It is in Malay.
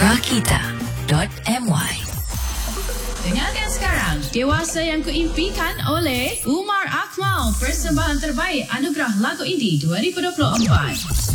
rakita.my. Dengarkan sekarang Dewasa yang Kuimpikan oleh Umar Akmal, persembahan terbaik Anugerah Lagu Indie 2024.